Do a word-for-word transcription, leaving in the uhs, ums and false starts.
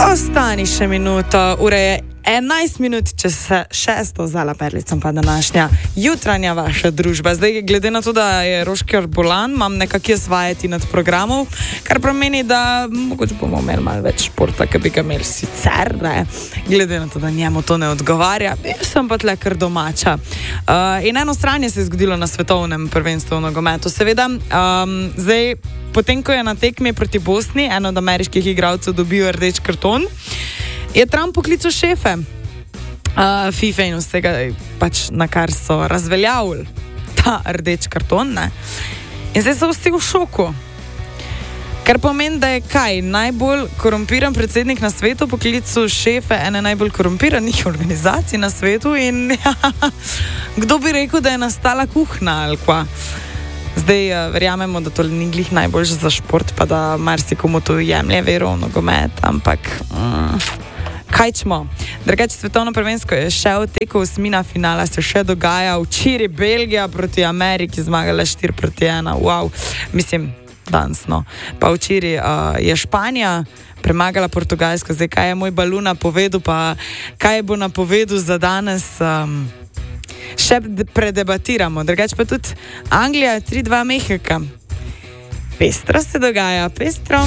Ostani še minuto, ura je enajst minut, če se šesto zala perlicom pa današnja jutranja vaša družba. Zdaj, glede na to, da je Rošker bolan, imam nekakje svajati nad programov, kar pomeni, da mogoče bomo imeli malo več športa, ki bi ga imeli sicer, ne? Glede na to, da njemu to ne odgovarja, sem pa tle kar domača. Uh, in eno stranje se je zgodilo na svetovnem prvenstvu v nogometu. Seveda, um, zdaj, potem, ko je na tekmi proti Bosni eno od ameriških igralcev dobil rdeč karton, je Trump poklical šefe uh, FIFA in vsega, pač na kar so razveljavili ta rdeč karton, ne? In zdaj so vsi v šoku. Kar pomeni, da je kaj, najbolj korumpiran predsednik na svetu poklical šefe ene najbolj korumpiranih organizacij na svetu in ja, kdo bi rekel, da je nastala kuhna ali kva. Zdaj uh, verjamemo, da to ni glih najboljše za šport, pa da marsikomu to jemlje vero v nogomet, ampak mm, kaj čmo. Drugače, svetovno prvenstvo je še v teku, osmina finala se še dogaja. Včeraj Belgija proti Ameriki zmagala štiri proti ena. Wow, mislim, danes no. Pa včeraj uh, je Španija premagala Portugalsko. Zdaj, kaj je moj balun napovedal, pa kaj bo napovedal za danes, um, še predebatiramo. Drugače pa tudi Anglija tri dva Mehika. Pestro se dogaja, pestro.